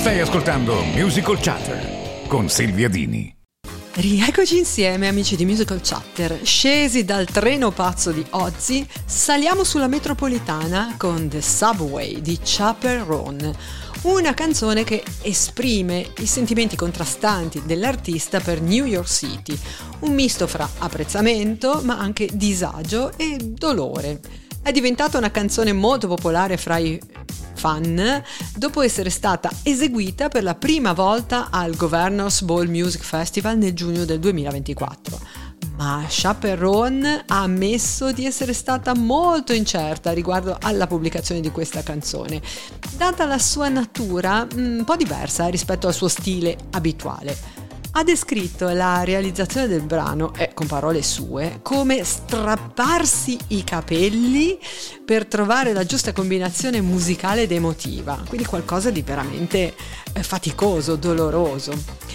Stai ascoltando Musical Chatter con Silvia Dini. Rieccoci insieme, amici di Musical Chatter. Scesi dal treno pazzo di Ozzy, saliamo sulla metropolitana con The Subway di Chaperone, una canzone che esprime i sentimenti contrastanti dell'artista per New York City, un misto fra apprezzamento ma anche disagio e dolore. È diventata una canzone molto popolare fra i fan dopo essere stata eseguita per la prima volta al Governor's Ball Music Festival nel giugno del 2024. Ma Chaperone ha ammesso di essere stata molto incerta riguardo alla pubblicazione di questa canzone, data la sua natura un po' diversa rispetto al suo stile abituale. Ha descritto la realizzazione del brano, con parole sue, come strapparsi i capelli per trovare la giusta combinazione musicale ed emotiva, quindi qualcosa di veramente faticoso, doloroso.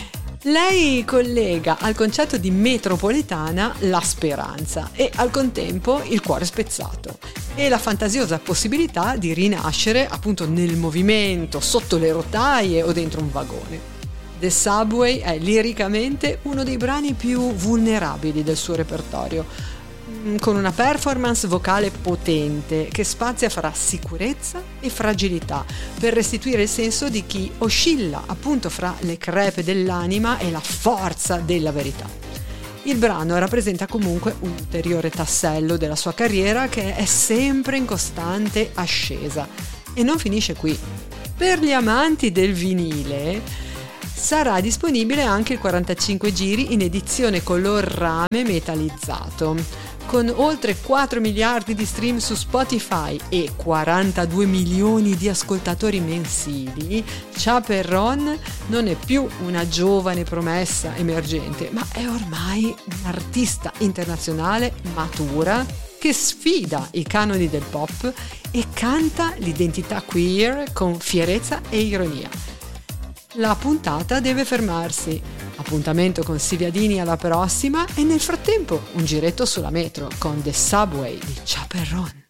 Lei collega al concetto di metropolitana la speranza e al contempo il cuore spezzato e la fantasiosa possibilità di rinascere appunto nel movimento, sotto le rotaie o dentro un vagone. The Subway è liricamente uno dei brani più vulnerabili del suo repertorio, con una performance vocale potente che spazia fra sicurezza e fragilità per restituire il senso di chi oscilla appunto fra le crepe dell'anima e la forza della verità. Il brano rappresenta comunque un ulteriore tassello della sua carriera che è sempre in costante ascesa e non finisce qui. Per gli amanti del vinile sarà disponibile anche il 45 giri in edizione color rame metallizzato. Con oltre 4 miliardi di stream su Spotify e 42 milioni di ascoltatori mensili, Chaperone non è più una giovane promessa emergente, ma è ormai un'artista internazionale matura che sfida i canoni del pop e canta l'identità queer con fierezza e ironia. La puntata deve fermarsi. Appuntamento con Silvia Dini alla prossima e nel frattempo un giretto sulla metro con The Subway di Chaperone.